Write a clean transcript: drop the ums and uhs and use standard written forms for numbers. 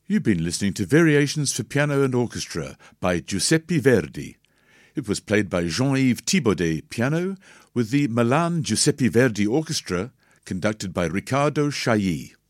You've been listening to Variations for Piano and Orchestra by Giuseppe Verdi. It was played by Jean-Yves Thibaudet, piano, with the Milan Giuseppe Verdi Orchestra, conducted by Riccardo Chailly.